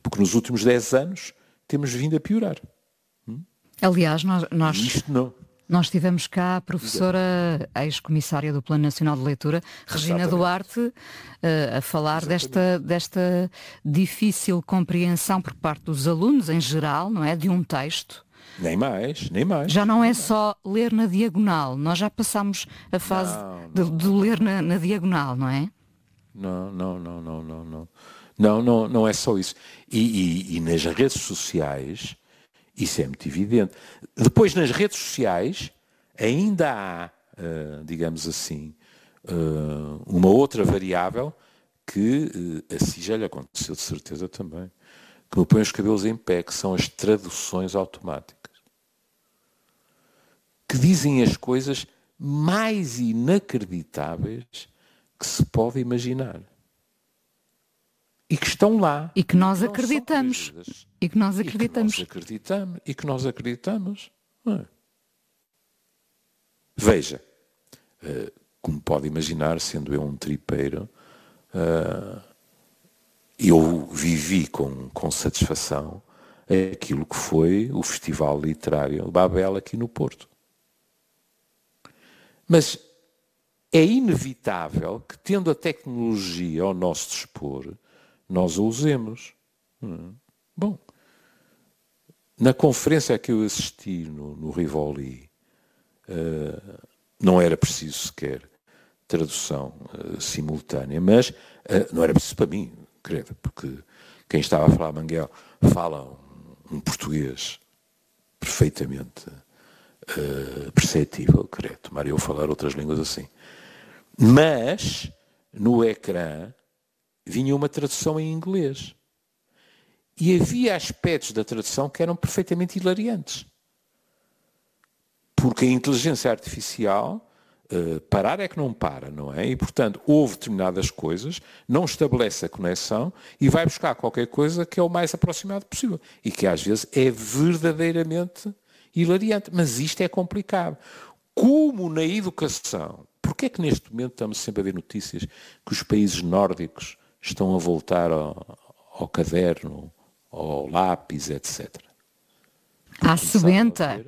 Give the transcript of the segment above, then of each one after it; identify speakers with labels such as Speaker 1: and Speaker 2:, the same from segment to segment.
Speaker 1: Porque nos últimos 10 anos temos vindo a piorar.
Speaker 2: Aliás,
Speaker 1: Isto não.
Speaker 2: nós tivemos cá a professora ex-comissária do Plano Nacional de Leitura, Regina
Speaker 1: Exatamente.
Speaker 2: Duarte, a falar desta difícil compreensão por parte dos alunos em geral, não é? De um texto.
Speaker 1: Nem mais.
Speaker 2: Já não é só ler na diagonal, nós já passamos a fase de ler na diagonal, não é?
Speaker 1: Não é só isso. E nas redes sociais, isso é muito evidente. Depois, nas redes sociais, ainda há, digamos assim, uma outra variável que assim já lhe aconteceu de certeza também, que me põe os cabelos em pé, que são as traduções automáticas. Que dizem as coisas mais inacreditáveis que se pode imaginar. E que estão lá.
Speaker 2: E que nós acreditamos.
Speaker 1: E que nós acreditamos. Não é? Veja, como pode imaginar, sendo eu um tripeiro, eu vivi com satisfação aquilo que foi o Festival Literário Babel aqui no Porto. Mas é inevitável que, tendo a tecnologia ao nosso dispor, nós a usemos. Bom, na conferência a que eu assisti no Rivoli, não era preciso sequer tradução simultânea, mas não era preciso para mim, credo, porque quem estava a falar Manguel fala um português perfeitamente perceptível, credo, tomara eu falar outras línguas assim. Mas, no ecrã, vinha uma tradução em inglês. E havia aspectos da tradução que eram perfeitamente hilariantes. Porque a inteligência artificial, parar é que não para, não é? E, portanto, houve determinadas coisas, não estabelece a conexão e vai buscar qualquer coisa que é o mais aproximado possível. E que, às vezes, é verdadeiramente hilariante. Mas isto é complicado. Como na educação, porque é que neste momento estamos sempre a ver notícias que os países nórdicos estão a voltar ao caderno, ao lápis, etc.
Speaker 2: À sebenta.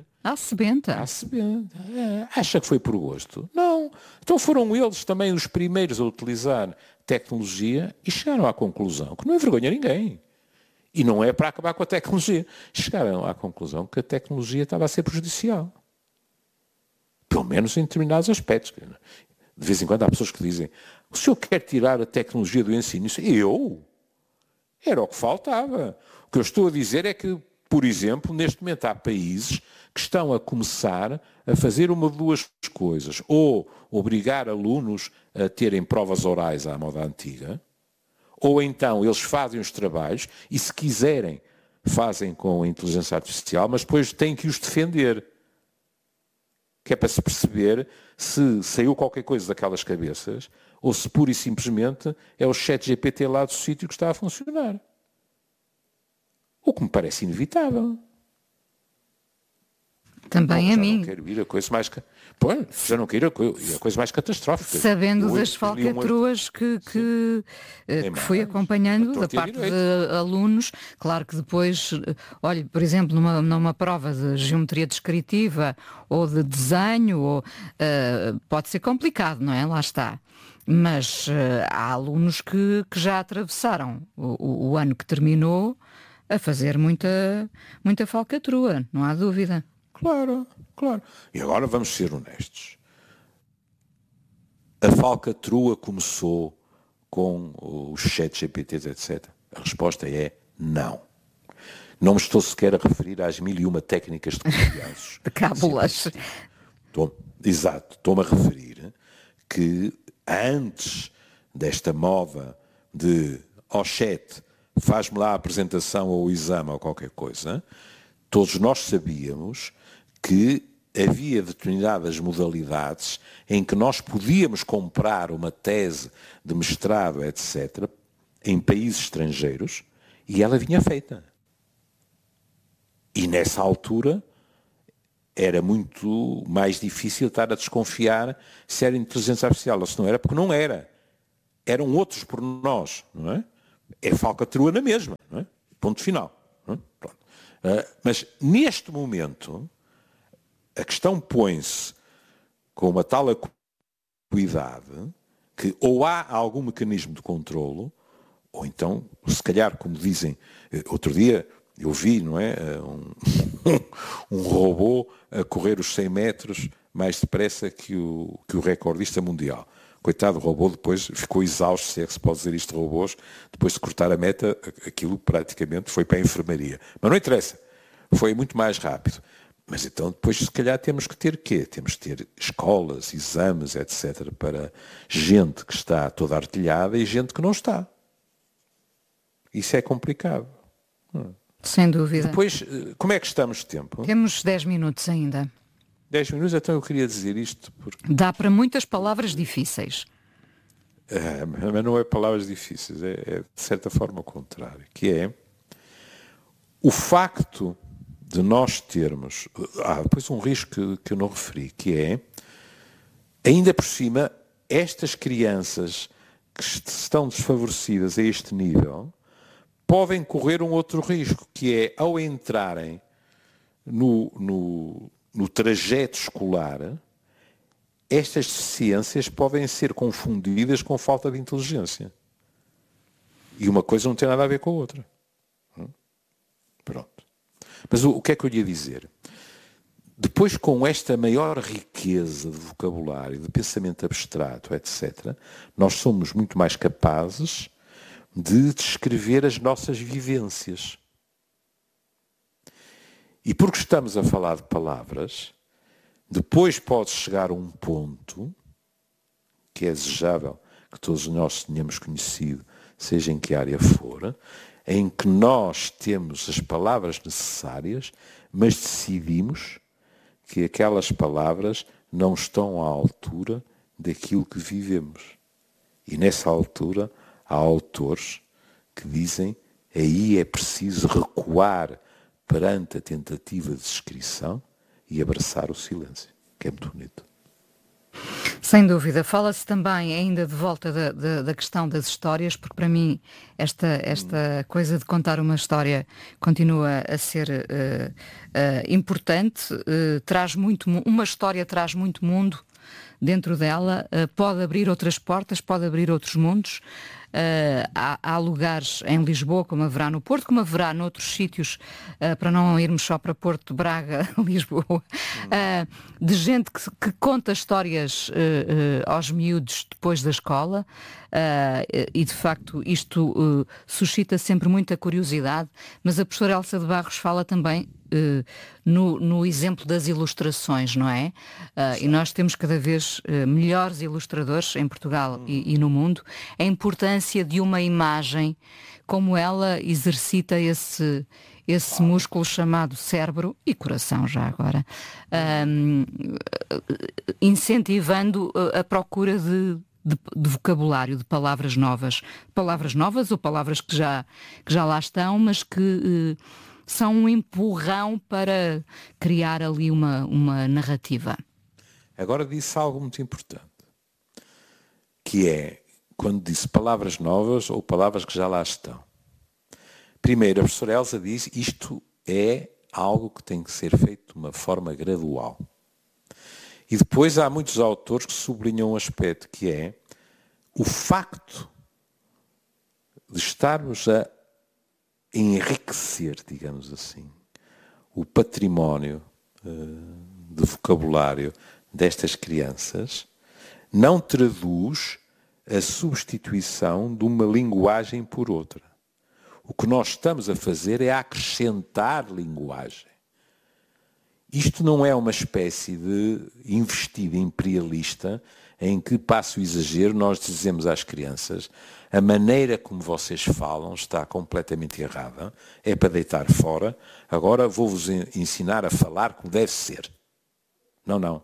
Speaker 1: Acha que foi por gosto? Não. Então foram eles também os primeiros a utilizar tecnologia e chegaram à conclusão que não envergonha ninguém. E não é para acabar com a tecnologia. Chegaram à conclusão que a tecnologia estava a ser prejudicial. Pelo menos em determinados aspectos. De vez em quando há pessoas que dizem: o senhor quer tirar a tecnologia do ensino? Eu? Era o que faltava. O que eu estou a dizer é que, por exemplo, neste momento há países que estão a começar a fazer uma de duas coisas. Ou obrigar alunos a terem provas orais à moda antiga, ou então eles fazem os trabalhos e, se quiserem, fazem com a inteligência artificial, mas depois têm que os defender. Que é para se perceber se saiu qualquer coisa daquelas cabeças ou se pura e simplesmente é o ChatGPT lá do sítio que está a funcionar. O que me parece inevitável.
Speaker 2: Também a mim.
Speaker 1: Não quero ir a coisa mais... Pois, já não quero ir a coisa mais catastrófica.
Speaker 2: Sabendo das falcatruas que fui acompanhando da parte de alunos, claro que depois, olha, por exemplo, numa prova de geometria descritiva ou de desenho, pode ser complicado, não é? Lá está. Mas há alunos que já atravessaram o ano que terminou a fazer muita falcatrua, não há dúvida.
Speaker 1: Claro. E agora vamos ser honestos. A falcatrua começou com os ChatGPTs, etc. A resposta é não. Não me estou sequer a referir às 1001 técnicas de crianças.
Speaker 2: De cábulas.
Speaker 1: Exato. Estou-me a referir que antes desta moda de chat, faz-me lá a apresentação ou o exame ou qualquer coisa, todos nós sabíamos que havia determinadas modalidades em que nós podíamos comprar uma tese de mestrado, etc., em países estrangeiros, e ela vinha feita. E nessa altura era muito mais difícil estar a desconfiar se era inteligência artificial ou se não era, porque não era. Eram outros por nós, não é? É falcatrua na mesma, não é? Ponto final. Pronto. Mas neste momento a questão põe-se com uma tal acuidade que ou há algum mecanismo de controlo, ou então, se calhar, como dizem, outro dia eu vi, não é, um robô a correr os 100 metros mais depressa que o recordista mundial. Coitado do robô, depois ficou exausto, se é que se pode dizer isto de robôs, depois de cortar a meta, aquilo praticamente foi para a enfermaria. Mas não interessa, foi muito mais rápido. Mas então depois se calhar temos que ter quê? Temos que ter escolas, exames, etc. para gente que está toda artilhada e gente que não está. Isso é complicado.
Speaker 2: Sem dúvida.
Speaker 1: Depois, como é que estamos de tempo?
Speaker 2: Temos 10 minutos ainda.
Speaker 1: 10 minutos, então eu queria dizer isto porque...
Speaker 2: Dá para muitas palavras difíceis.
Speaker 1: Mas não é palavras difíceis, é de certa forma o contrário, que é o facto de nós termos... depois um risco que eu não referi, que é, ainda por cima, estas crianças que estão desfavorecidas a este nível podem correr um outro risco, que é, ao entrarem no trajeto escolar, estas deficiências podem ser confundidas com falta de inteligência. E uma coisa não tem nada a ver com a outra. Pronto. Mas o que é que eu lhe ia dizer? Depois, com esta maior riqueza de vocabulário, de pensamento abstrato, etc., nós somos muito mais capazes de descrever as nossas vivências. E porque estamos a falar de palavras, depois pode chegar a um ponto que é desejável que todos nós tenhamos conhecido, seja em que área for, em que nós temos as palavras necessárias, mas decidimos que aquelas palavras não estão à altura daquilo que vivemos. E nessa altura há autores que dizem aí é preciso recuar perante a tentativa de descrição e abraçar o silêncio, que é muito bonito.
Speaker 2: Sem dúvida. Fala-se também ainda de volta da questão das histórias, porque para mim esta coisa de contar uma história continua a ser importante. Uma história traz muito mundo dentro dela, pode abrir outras portas, pode abrir outros mundos. Há lugares em Lisboa, como haverá no Porto, como haverá noutros sítios, para não irmos só para Porto, Braga, Lisboa, de gente que conta histórias aos miúdos depois da escola, e de facto isto suscita sempre muita curiosidade, mas a professora Elsa de Barros fala também no exemplo das ilustrações, não é? E nós temos cada vez melhores ilustradores em Portugal e no mundo. A importância de uma imagem, como ela exercita esse músculo chamado cérebro e coração, já agora, incentivando a procura de vocabulário, de palavras novas ou palavras que já lá estão, mas que são um empurrão para criar ali uma narrativa.
Speaker 1: Agora disse algo muito importante, que é quando disse palavras novas ou palavras que já lá estão. Primeiro, a professora Elsa diz isto é algo que tem que ser feito de uma forma gradual. E depois há muitos autores que sublinham um aspecto, que é o facto de estarmos a enriquecer, digamos assim, o património de vocabulário destas crianças, não traduz a substituição de uma linguagem por outra. O que nós estamos a fazer é acrescentar linguagem. Isto não é uma espécie de investida imperialista em que, passo o exagero, nós dizemos às crianças a maneira como vocês falam está completamente errada, é para deitar fora, agora vou-vos ensinar a falar como deve ser. Não.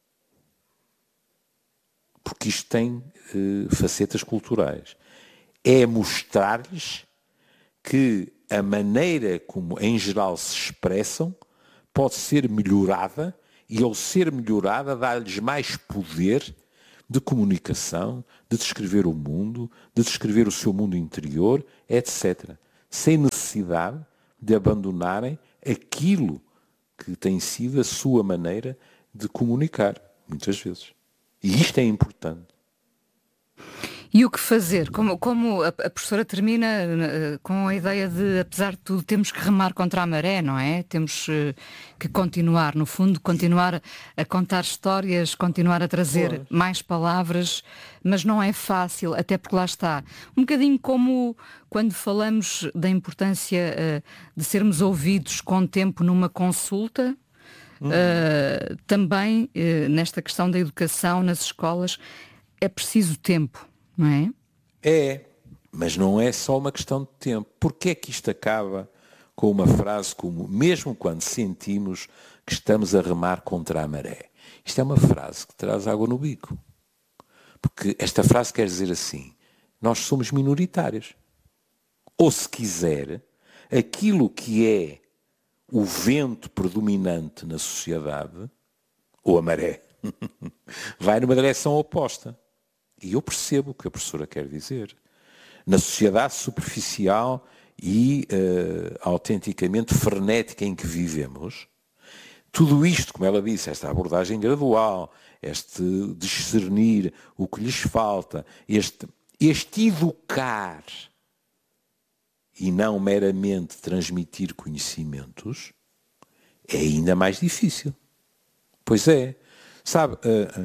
Speaker 1: Porque isto tem facetas culturais. É mostrar-lhes que a maneira como em geral se expressam pode ser melhorada e ao ser melhorada dá-lhes mais poder de comunicação, de descrever o mundo, de descrever o seu mundo interior, etc. sem necessidade de abandonarem aquilo que tem sido a sua maneira de comunicar, muitas vezes. E isto é importante.
Speaker 2: E o que fazer? Como a professora termina com a ideia de, apesar de tudo, temos que remar contra a maré, não é? Temos que continuar, no fundo, continuar a contar histórias, continuar a trazer mais palavras, mas não é fácil, até porque lá está. Um bocadinho como quando falamos da importância de sermos ouvidos com tempo numa consulta, também nesta questão da educação nas escolas é preciso tempo. Não é?
Speaker 1: É, mas não é só uma questão de tempo. Porquê é que isto acaba com uma frase como mesmo quando sentimos que estamos a remar contra a maré? Isto é uma frase que traz água no bico. Porque esta frase quer dizer assim, nós somos minoritários. Ou se quiser, aquilo que é o vento predominante na sociedade, ou a maré, vai numa direção oposta. E eu percebo o que a professora quer dizer. Na sociedade superficial e autenticamente frenética em que vivemos, tudo isto, como ela disse, esta abordagem gradual, este discernir o que lhes falta, este educar e não meramente transmitir conhecimentos, é ainda mais difícil. Pois é. Sabe,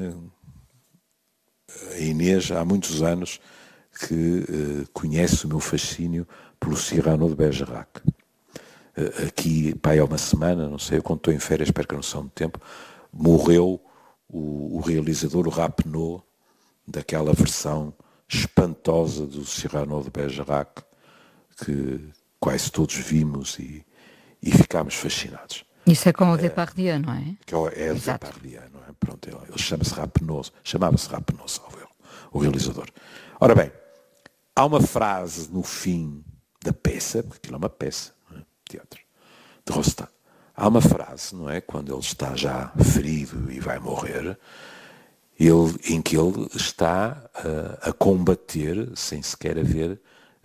Speaker 1: a Inês, há muitos anos, que conhece o meu fascínio pelo Cyrano de Bergerac. Aqui, há uma semana, não sei, quando estou em férias, perco a noção do tempo, morreu o realizador, o Rappeneau, daquela versão espantosa do Cyrano de Bergerac, que quase todos vimos e ficámos fascinados.
Speaker 2: Isso é com o Depardieu, não é?
Speaker 1: É o Depardieu, não é? Pronto, ele chamava-se Rappeneau, salvo erro, o realizador. Ora bem, há uma frase no fim da peça, porque aquilo é uma peça, não é? Teatro, de Rostand. Há uma frase, não é? Quando ele está já ferido e vai morrer, em que ele está a combater sem sequer haver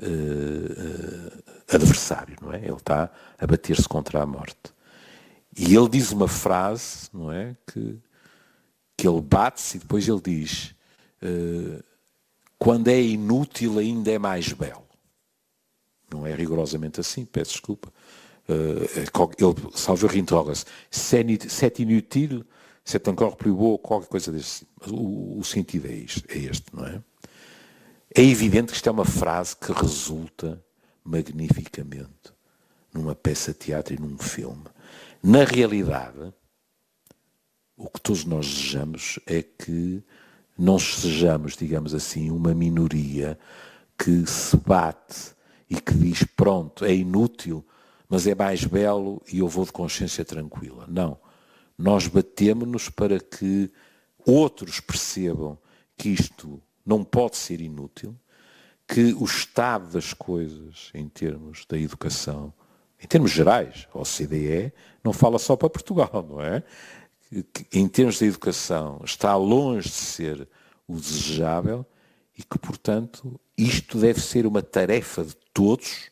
Speaker 1: adversário, não é? Ele está a bater-se contra a morte. E ele diz uma frase, não é? Que ele bate-se e depois ele diz quando é inútil ainda é mais belo. Não é rigorosamente assim, peço desculpa. Ele, salvo interroga-se, c'est inutile, c'est encore plus beau, qualquer coisa desse. O sentido é este, não é? É evidente que isto é uma frase que resulta magnificamente numa peça de teatro e num filme. Na realidade, o que todos nós desejamos é que não sejamos, digamos assim, uma minoria que se bate e que diz, pronto, é inútil, mas é mais belo e eu vou de consciência tranquila. Não. Nós batemos-nos para que outros percebam que isto não pode ser inútil, que o estado das coisas em termos da educação, em termos gerais, a OCDE não fala só para Portugal, não é? Em termos da educação está longe de ser o desejável e que, portanto, isto deve ser uma tarefa de todos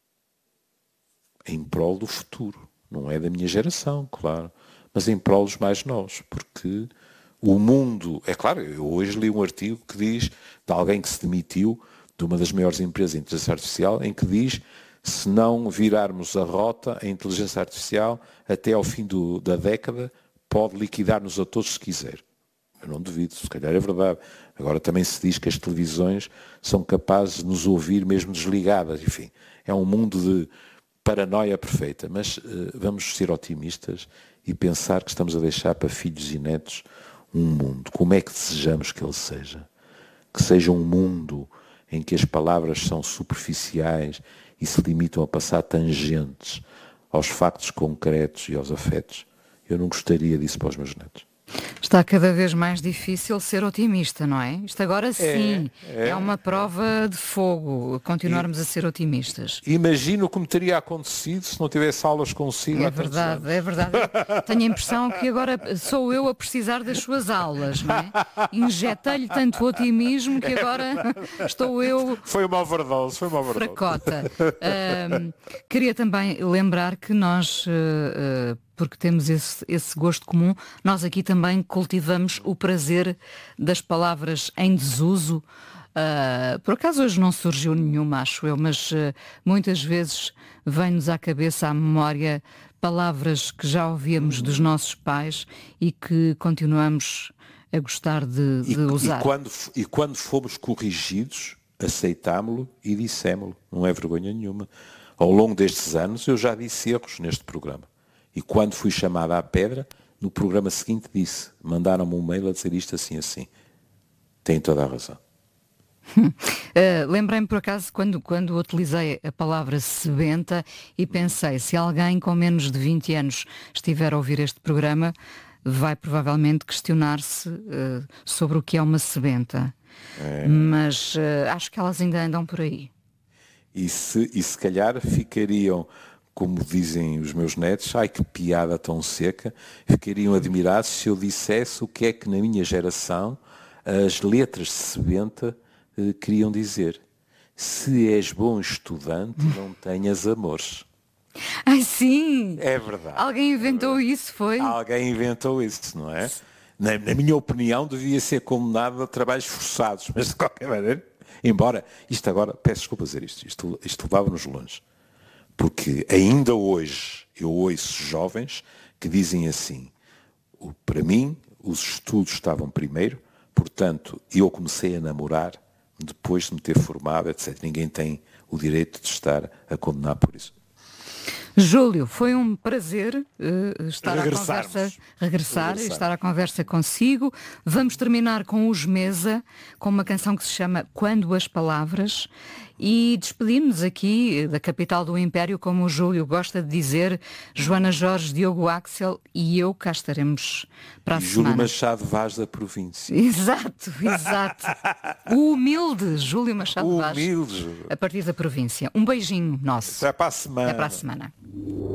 Speaker 1: em prol do futuro. Não é da minha geração, claro, mas em prol dos mais novos, porque o mundo... É claro, eu hoje li um artigo que diz de alguém que se demitiu de uma das maiores empresas de inteligência artificial, em que diz, se não virarmos a rota, a inteligência artificial, até ao fim da década, pode liquidar-nos a todos se quiser. Eu não duvido, se calhar é verdade. Agora também se diz que as televisões são capazes de nos ouvir mesmo desligadas. Enfim, é um mundo de paranoia perfeita. Mas vamos ser otimistas e pensar que estamos a deixar para filhos e netos um mundo. Como é que desejamos que ele seja? Que seja um mundo em que as palavras são superficiais e se limitam a passar tangentes aos factos concretos e aos afetos. Eu não gostaria disso para os meus netos.
Speaker 2: Está cada vez mais difícil ser otimista, não é? Isto agora sim é uma prova de fogo, continuarmos a ser otimistas.
Speaker 1: Imagino como teria acontecido se não tivesse aulas consigo há tantos anos.
Speaker 2: É verdade. Tenho a impressão que agora sou eu a precisar das suas aulas, não é? Injetei-lhe tanto otimismo que agora estou eu...
Speaker 1: Foi uma overdose.
Speaker 2: Fracota. Queria também lembrar que nós... porque temos esse gosto comum, nós aqui também cultivamos o prazer das palavras em desuso. Por acaso hoje não surgiu nenhuma, acho eu, mas muitas vezes vem-nos à cabeça, à memória, palavras que já ouvíamos dos nossos pais e que continuamos a gostar de usar.
Speaker 1: E quando fomos corrigidos, aceitámo-lo e dissémo-lo. Não é vergonha nenhuma. Ao longo destes anos eu já disse erros neste programa. E quando fui chamada à pedra, no programa seguinte disse, mandaram-me um mail a dizer isto assim. Tem toda a razão.
Speaker 2: Lembrei-me por acaso quando utilizei a palavra sebenta e pensei, se alguém com menos de 20 anos estiver a ouvir este programa, vai provavelmente questionar-se sobre o que é uma sebenta. Mas acho que elas ainda andam por aí.
Speaker 1: E se calhar ficariam, como dizem os meus netos, ai que piada tão seca, ficariam admirados se eu dissesse o que é que na minha geração as letras de sebenta queriam dizer. Se és bom estudante, não tenhas amores.
Speaker 2: Ai sim!
Speaker 1: É verdade.
Speaker 2: Alguém inventou isso, foi?
Speaker 1: Alguém inventou isso, não é? Na minha opinião, devia ser condenado a trabalhos forçados, mas de qualquer maneira, embora, isto agora, peço desculpa dizer isto levava-nos longe. Porque ainda hoje eu ouço jovens que dizem assim, para mim os estudos estavam primeiro, portanto eu comecei a namorar depois de me ter formado, etc. Ninguém tem o direito de estar a condenar por isso.
Speaker 2: Júlio, foi um prazer regressar e estar à conversa consigo. Vamos terminar com os Mesa, com uma canção que se chama Quando as Palavras, e despedimos-nos aqui da capital do Império, como o Júlio gosta de dizer, Joana Jorge, Diogo Axel e eu cá estaremos para a semana.
Speaker 1: Júlio Machado Vaz da província.
Speaker 2: Exato. O humilde Júlio Machado Vaz, a partir da província. Um beijinho nosso.
Speaker 1: Até para a semana.
Speaker 2: Até para a semana.